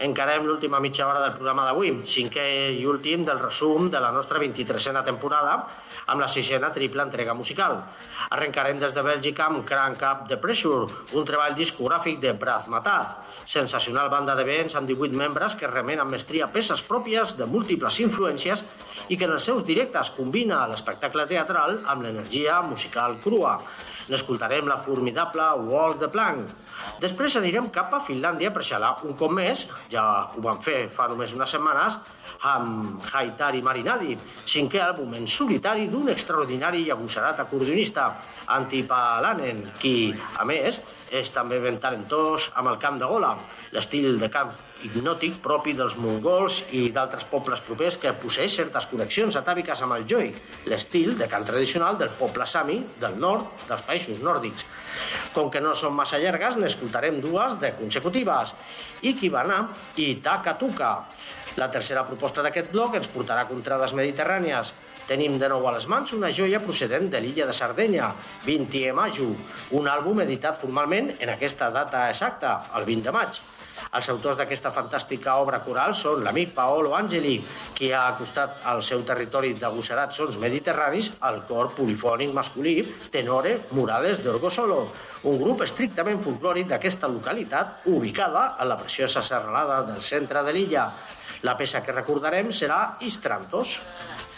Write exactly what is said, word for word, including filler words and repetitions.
Encarem l'última mitja hora del programa d'avui, cinquè i últim del resum de la nostra vint-i-tresena temporada amb la sisena triple entrega musical. Arrencarem des de Bèlgica amb Crank Up the Pressure, un treball discogràfic de Razmataz, sensacional banda de vents amb divuit membres que remen amb mestria peces pròpies de múltiples influències i que en els seus directes combina l'espectacle teatral amb l'energia musical crua. N'escoltarem la formidable Walk the Plank. Després anirem cap a Finlàndia per xalar un cop més, ja ho vam fer fa només unes setmanes, amb Haitari Marinadi, cinquè àlbum en solitari d'un extraordinari i agosserat acordionista, Antti Paalanen, qui, a més, és també ben talentós amb el cant de gola, l'estil de cant hipnòtic propi dels mongols i d'altres pobles propers que posseeix certes connexions atàviques amb el joik, l'estil de cant tradicional del poble sami del nord dels països nòrdics. Com que no són massa llargues, n'escoltarem dues de consecutives, Ikibana i Taka Tuka. La tercera proposta d'aquest bloc ens portarà a contrades mediterrànies. Tenim de nou a les mans una joia procedent de l'illa de Sardenya, Vinti e Maju, un àlbum editat formalment en aquesta data exacta, el vint de maig. Els autors d'aquesta fantàstica obra coral són l'amic Paolo Angeli, qui ha acostat al seu territori d'agosserats sons mediterranis al cor polifònic masculí Tenore Murales d'Orgo Solo, un grup estrictament folclòric d'aquesta localitat ubicada a la preciosa serralada del centre de l'illa. La peça que recordarem serà Istranzos.